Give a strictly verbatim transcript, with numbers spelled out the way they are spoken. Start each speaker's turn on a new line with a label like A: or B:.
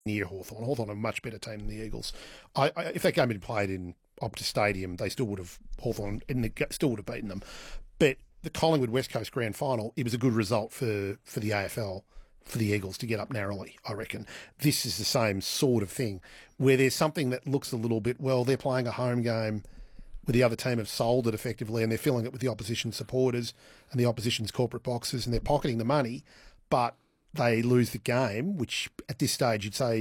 A: near Hawthorn. Hawthorn are a much better team than the Eagles. I, I, if that game had been played in Optus Stadium, they still would have Hawthorn still would have beaten them. But the Collingwood West Coast Grand Final, it was a good result for, for the A F L, for the Eagles to get up narrowly, I reckon. This is the same sort of thing, where there's something that looks a little bit, well, they're playing a home game where the other team have sold it effectively and they're filling it with the opposition supporters and the opposition's corporate boxes and they're pocketing the money, but they lose the game, which at this stage you'd say